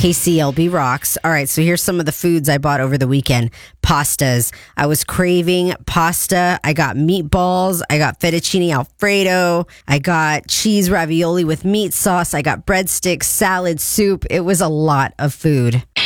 KCLB rocks. All right, so here's some of the foods I bought over the weekend. Pastas. I was craving pasta. I got meatballs. I got fettuccine alfredo. I got cheese ravioli with meat sauce. I got breadsticks, salad, soup. It was a lot of food.